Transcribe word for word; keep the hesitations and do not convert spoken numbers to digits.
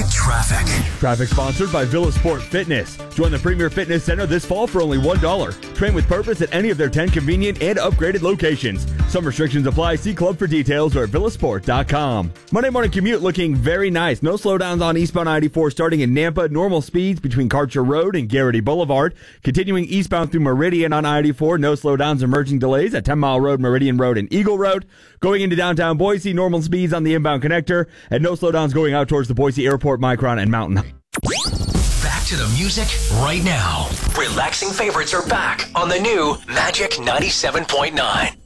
Traffic. Traffic sponsored by Villa Sport Fitness. Join the Premier Fitness Center this fall for only one dollar. Train with purpose at any of their ten convenient and upgraded locations. Some restrictions apply. See club for details or at villa sport dot com. Monday morning commute looking very nice. No slowdowns on eastbound I eighty-four starting in Nampa. Normal speeds between Karcher Road and Garrity Boulevard. Continuing eastbound through Meridian on I eighty-four. No slowdowns, emerging delays at ten Mile Road, Meridian Road, and Eagle Road. Going into downtown Boise, normal speeds on the inbound connector. And no slowdowns going out towards the Boise Airport, Micron, and Mountain. Back to the music right now. Relaxing favorites are back on the new Magic ninety-seven point nine.